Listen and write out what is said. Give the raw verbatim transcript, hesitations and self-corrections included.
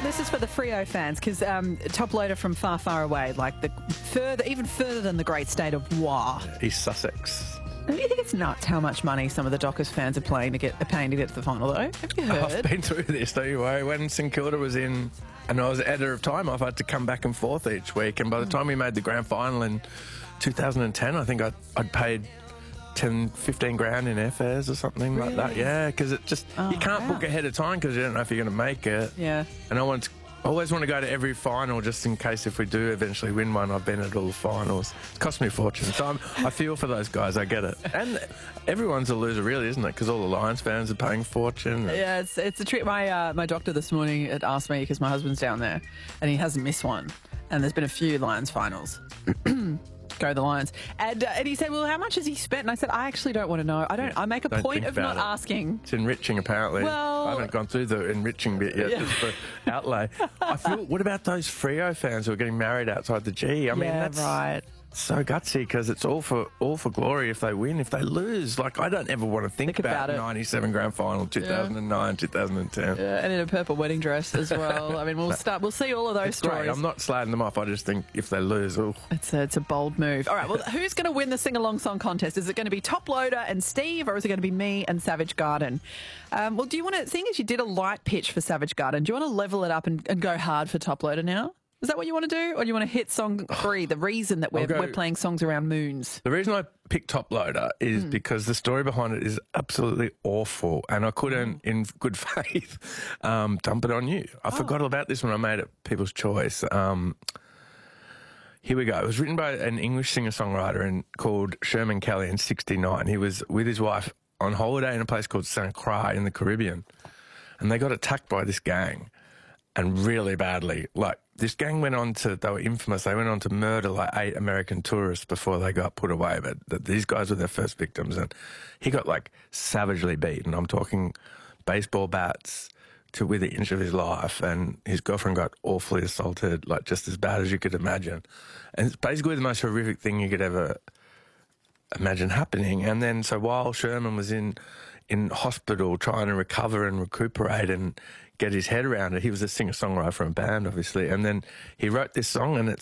this is for the Freo fans, because um, top loader from far, far away, like the further, even further than the great state of Wa. East Sussex. Do you think it's nuts how much money some of the Dockers fans are playing to get are paying to get to the final, though? Have you heard? I've been through this, don't you worry. When St Kilda was in, and I was editor of Time Off, I had to come back and forth each week. And by the time we made the grand final in two thousand ten, I think I'd, I'd paid ten, fifteen grand in airfares or something Really? like that. Yeah, because it just, Oh, you can't wow. book ahead of time because you don't know if you're going to make it. Yeah. And I want to, I always want to go to every final just in case if we do eventually win one. I've been at all the finals. It cost me a fortune. So I'm, I feel for those guys. I get it. And everyone's a loser, really, isn't it? Because all the Lions fans are paying fortune. Yeah, it's it's a treat. My uh, my doctor this morning had asked me, because my husband's down there and he hasn't missed one, and there's been a few Lions finals. Go the Lions. And, uh, and he said, well, how much has he spent? And I said, I actually don't want to know. I don't. I make a Don't point think of not about it. asking. It's enriching, apparently. Well- I haven't gone through the enriching bit yet, Yeah. just for outlay. I feel, what about those Freo fans who are getting married outside the G? I mean, Yeah, that's right. so gutsy because it's all for all for glory if they win. If they lose, like, I don't ever want to think, Think about it. ninety-seven grand final, two thousand nine, two thousand ten. Yeah, and in a purple wedding dress as well. I mean, we'll start. We'll see all of those It's stories. great. I'm not slagging them off. I just think if they lose, oh, It's a, it's a bold move. All right, well, who's going to win the sing-along song contest? Is it going to be Top Loader and Steve, or is it going to be me and Savage Garden? Um, well, do you want to, seeing as you did a light pitch for Savage Garden, do you want to level it up and, and go hard for Top Loader now? Is that what you want to do? Or do you want to hit song three, the reason that we're, I'll go- we're playing songs around moons? the reason I picked Top Loader is Hmm. because the story behind it is absolutely awful, and I couldn't, in good faith, um, dump it on you. I Oh. forgot all about this when I made it People's Choice. Um, here we go. It was written by an English singer-songwriter in, called Sherman Kelly in sixty-nine. He was with his wife on holiday in a place called Saint Croix in the Caribbean, and they got attacked by this gang, and really badly. Like, this gang went on to, they were infamous, they went on to murder like eight American tourists before they got put away, but th- these guys were their first victims, and he got like savagely beaten. I'm talking baseball bats to within an inch of his life, and his girlfriend got awfully assaulted, like just as bad as you could imagine. And it's basically the most horrific thing you could ever imagine happening. And then, so while Sherman was in in hospital trying to recover and recuperate and get his head around it, he was a singer-songwriter for a band, obviously, and then he wrote this song, and it's